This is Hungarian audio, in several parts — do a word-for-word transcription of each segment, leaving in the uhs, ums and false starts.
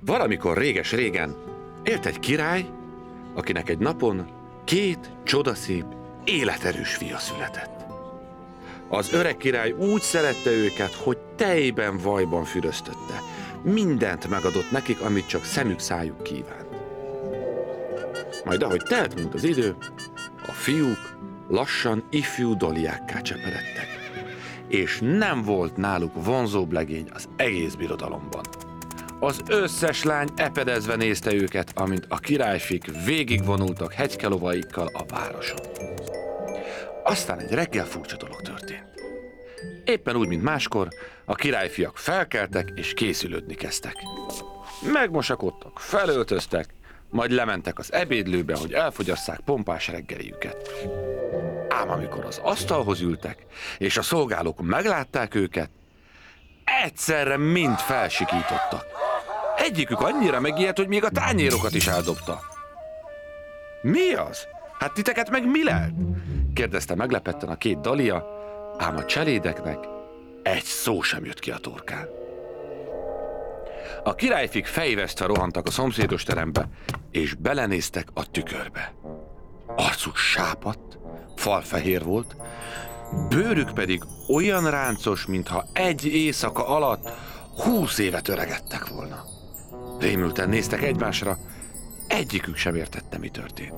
Valamikor réges-régen élt egy király, akinek egy napon két csodaszép, életerős fia született. Az öreg király úgy szerette őket, hogy tejben, vajban füröztötte. Mindent megadott nekik, amit csak szemük, szájuk kívánt. Majd ahogy telt, mint az idő, a fiúk lassan ifjú doliákká cseperedtek, és nem volt náluk vonzóbb legény az egész birodalomban. Az összes lány epedezve nézte őket, amint a királyfik végigvonultak hegykelovaikkal a városon. Aztán egy reggel furcsa dolog történt. Éppen úgy, mint máskor, a királyfiak felkeltek és készülődni kezdtek. Megmosakodtak, felöltöztek, majd lementek az ebédlőbe, hogy elfogyasszák pompás reggeliüket. Ám amikor az asztalhoz ültek, és a szolgálók meglátták őket, egyszerre mind felsikítottak. Egyikük annyira megijedt, hogy még a tányérokat is eldobta. Mi az? Hát titeket meg mi lelt? Kérdezte meglepetten a két dalia, ám a cselédeknek egy szó sem jött ki a torkán. A királyfik fejvesztve rohantak a szomszédos terembe, és belenéztek a tükörbe. Arcuk sápadt, falfehér volt, bőrük pedig olyan ráncos, mintha egy éjszaka alatt húsz évet öregedtek volna. Rémülten néztek egymásra, egyikük sem értette, mi történt.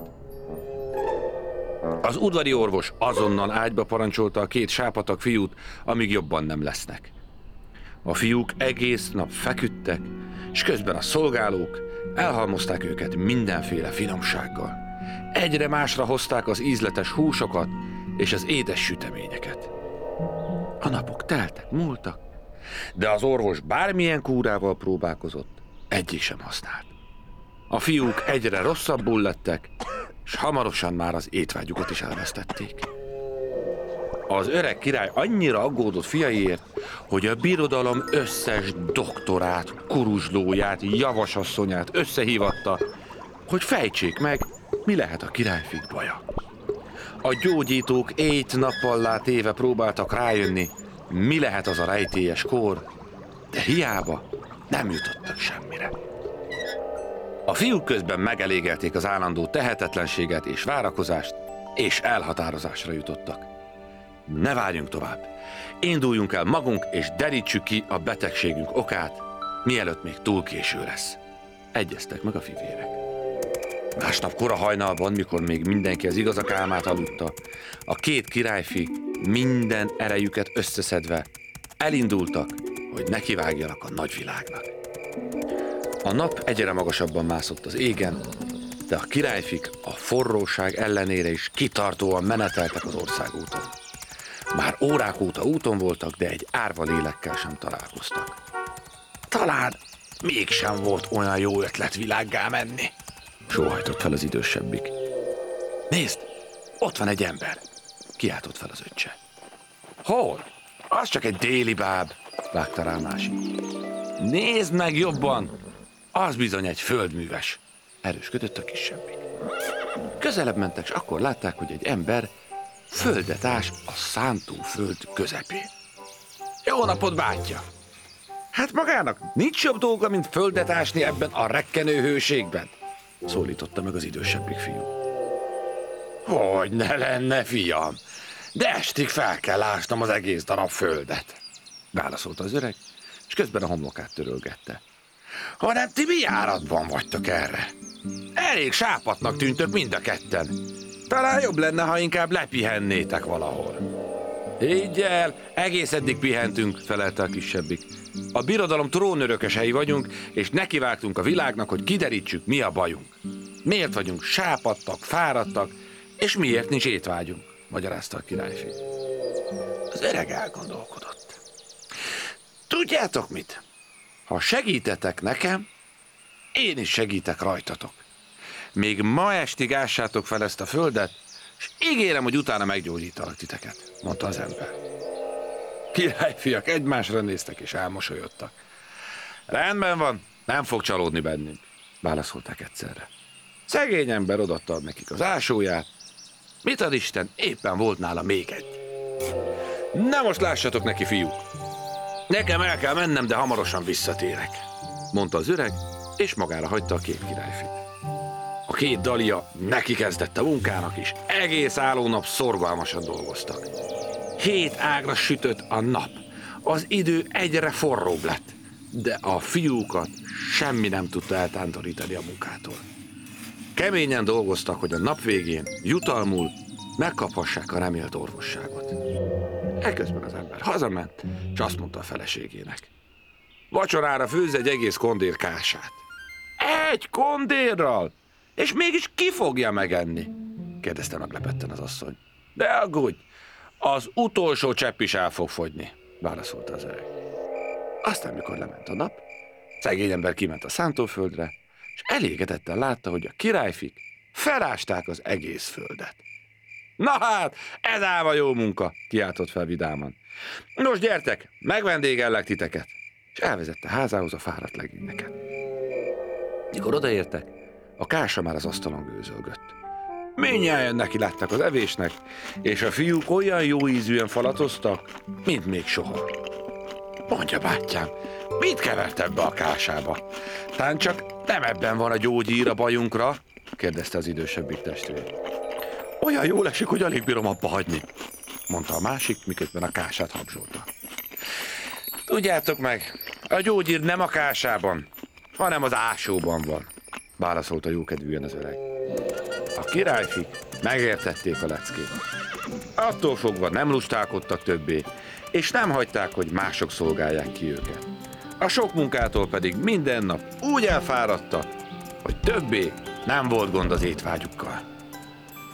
Az udvari orvos azonnal ágyba parancsolta a két sápatak fiút, amíg jobban nem lesznek. A fiúk egész nap feküdtek, és közben a szolgálók elhalmozták őket mindenféle finomsággal. Egyre másra hozták az ízletes húsokat és az édes süteményeket. A napok teltek, múltak, de az orvos bármilyen kúrával próbálkozott, egyik sem használt. A fiúk egyre rosszabbul lettek, és hamarosan már az étvágyukat is elvesztették. Az öreg király annyira aggódott fiaiért, hogy a birodalom összes doktorát, kuruzslóját, javasasszonyát összehívatta, hogy fejtsék meg, mi lehet a királyfik baja. A gyógyítók éjt-nappallá téve próbáltak rájönni, mi lehet az a rejtélyes kór, de hiába nem jutottak semmire. A fiúk közben megelégelték az állandó tehetetlenséget és várakozást, és elhatározásra jutottak. Ne várjunk tovább. Induljunk el magunk, és derítsük ki a betegségünk okát, mielőtt még túl késő lesz. Egyeztek meg a fivérek. Másnap kora hajnalban, mikor még mindenki az igazak álmát aludta, a két királyfi minden erejüket összeszedve elindultak, hogy nekivágjanak a nagyvilágnak. A nap egyre magasabban mászott az égen, de a királyfik a forróság ellenére is kitartóan meneteltek az országúton. Már órák óta úton voltak, de egy árva lélekkel sem találkoztak. Talán mégsem volt olyan jó ötlet világgá menni, sóhajtott fel az idősebbik. Nézd, ott van egy ember, kiáltott fel az öccse. Hol? Az csak egy déli báb, vágta rá másik. Nézd meg jobban, az bizony egy földműves, erősködött a kisebbik. Közelebb mentek, és akkor látták, hogy egy ember földet ás a szántóföld közepén. Jó napot, bátyja! Hát magának nincs jobb dolga, mint földet ásni ebben a rekkenő hőségben? Szólította meg az idősebbik fiú. Hogy ne lenne, fiam, de estig fel kell ásnom az egész darab földet, válaszolta az öreg, és közben a homlokát törölgette. Hanem ti mi járatban vagytok erre? Elég sápatnak tűntök mind a ketten. Talán jobb lenne, ha inkább lepihennétek valahol. Higgy el, egész eddig pihentünk, felelte a kisebbik. A birodalom trónörökösei vagyunk, és nekivágtunk a világnak, hogy kiderítsük, mi a bajunk. Miért vagyunk sápadtak, fáradtak, és miért nincs étvágyunk, magyarázta a királyfi. Az öreg elgondolkodott. Tudjátok mit? Ha segítetek nekem, én is segítek rajtatok. Még ma estig ássátok fel ezt a földet, és ígérem, hogy utána meggyógyítalak titeket, mondta az ember. Királyfiak egymásra néztek és elmosolyodtak. Rendben van, nem fog csalódni bennünk, válaszolták egyszerre. Szegény ember odaadta nekik az ásóját. Mit ad Isten, éppen volt nála még egy. Na most lássatok neki, fiúk! Nekem el kell mennem, de hamarosan visszatérek, mondta az öreg, és magára hagyta a két királyfit. A két Dalia neki kezdett a munkának, és egész álló nap szorgalmasan dolgoztak. Hét ágra sütött a nap, az idő egyre forróbb lett, de a fiúkat semmi nem tudta eltántorítani a munkától. Keményen dolgoztak, hogy a nap végén jutalmul megkaphassák a remélt orvosságot. Eközben az ember hazament, és azt mondta a feleségének: vacsorára főzz egy egész kondér kását. Egy kondérral? És mégis ki fogja megenni? Kérdezte meglepetten az asszony. De aggódj, az utolsó csepp is el fog fogyni, válaszolta az öreg. Aztán, mikor lement a nap, szegény ember kiment a szántóföldre, és elégedetten látta, hogy a királyfik felásták az egész földet. Na hát, ez ám a jó munka, kiáltott fel vidáman. Nos, gyertek, megvendégellek titeket, és elvezette házához a fáradt legényeket. Mikor odaértek, a kása már az asztalon gőzölgött. Mindnyájan neki láttak az evésnek, és a fiúk olyan jó ízűen falatoztak, mint még soha. Mondja, bátyám, mit kevert ebbe a kásába? Tán csak nem ebben van a gyógyír a bajunkra? Kérdezte az idősebbik testvér. Olyan jól esik, hogy alig bírom abba hagyni, mondta a másik, miközben a kását habzsolta. Tudjátok meg, a gyógyír nem a kásában, hanem az ásóban van, válaszolta jókedvűen az öreg. A királyfik megértették a leckét. Attól fogva nem lustálkodtak többé, és nem hagyták, hogy mások szolgálják ki őket. A sok munkától pedig minden nap úgy elfáradtak, hogy többé nem volt gond az étvágyukkal.